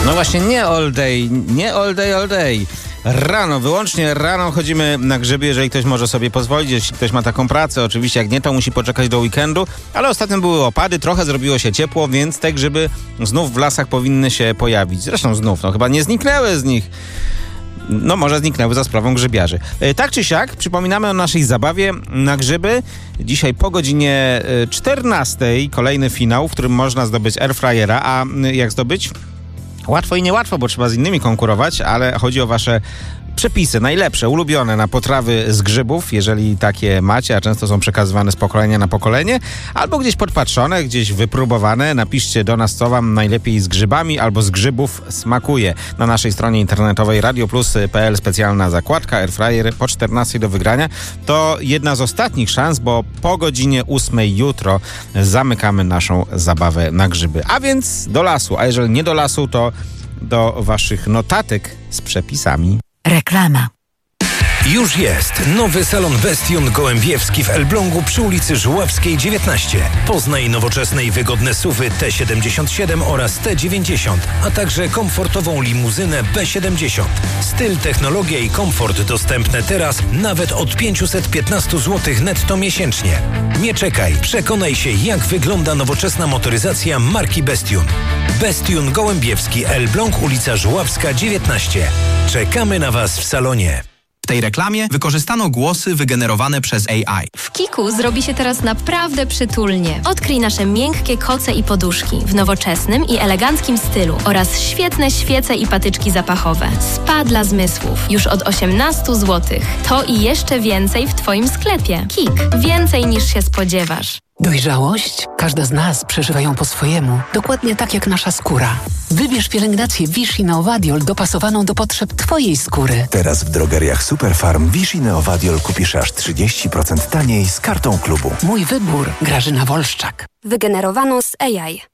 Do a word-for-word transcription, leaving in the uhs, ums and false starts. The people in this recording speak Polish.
No właśnie, nie all day, nie all day, all day. Rano, wyłącznie rano chodzimy na grzyby, jeżeli ktoś może sobie pozwolić, jeśli ktoś ma taką pracę. Oczywiście jak nie, to musi poczekać do weekendu, ale ostatnio były opady, trochę zrobiło się ciepło, więc te grzyby znów w lasach powinny się pojawić. Zresztą znów, no chyba nie zniknęły z nich. No może zniknęły za sprawą grzybiarzy. Tak czy siak, przypominamy o naszej zabawie na grzyby. Dzisiaj po godzinie czternastej kolejny finał, w którym można zdobyć airfryera. A jak zdobyć? Łatwo i niełatwo, bo trzeba z innymi konkurować, ale chodzi o wasze przepisy, najlepsze, ulubione na potrawy z grzybów, jeżeli takie macie, a często są przekazywane z pokolenia na pokolenie, albo gdzieś podpatrzone, gdzieś wypróbowane. Napiszcie do nas, co wam najlepiej z grzybami albo z grzybów smakuje. Na naszej stronie internetowej radio plus kropka p l specjalna zakładka airfryer po czternastej do wygrania. To jedna z ostatnich szans, bo po godzinie ósmej jutro zamykamy naszą zabawę na grzyby. A więc do lasu, a jeżeli nie do lasu, to do waszych notatek z przepisami. Reklama. Już jest nowy salon Bestion Gołębiewski w Elblągu przy ulicy Żuławskiej dziewiętnaście. Poznaj nowoczesne i wygodne suwy T siedemdziesiąt siedem oraz T dziewięćdziesiąt, a także komfortową limuzynę B siedemdziesiąt. Styl, technologia i komfort dostępne teraz nawet od pięćset piętnaście złotych netto miesięcznie. Nie czekaj, przekonaj się, jak wygląda nowoczesna motoryzacja marki Bestion. Bestion Gołębiewski, Elbląg, ulica Żuławska dziewiętnaście. Czekamy na Was w salonie. W tej reklamie wykorzystano głosy wygenerowane przez A I. W Kiku zrobi się teraz naprawdę przytulnie. Odkryj nasze miękkie koce i poduszki w nowoczesnym i eleganckim stylu oraz świetne świece i patyczki zapachowe. Spa dla zmysłów już od osiemnaście złotych. To i jeszcze więcej w Twoim sklepie. Kik. Więcej niż się spodziewasz. Dojrzałość? Każda z nas przeżywa ją po swojemu. Dokładnie tak jak nasza skóra. Wybierz pielęgnację Vichy Neovadiol dopasowaną do potrzeb Twojej skóry. Teraz w drogeriach Superfarm Vichy Neovadiol kupisz aż trzydzieści procent taniej z kartą klubu. Mój wybór. Grażyna Wolszczak. Wygenerowano z A I.